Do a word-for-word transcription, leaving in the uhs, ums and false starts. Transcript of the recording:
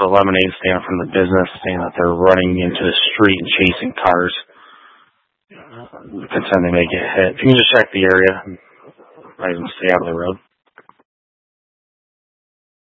the lemonade stand from the business saying that they're running into the street and chasing cars. Concerned they may get hit. If you can just check the area, I can stay out of the road.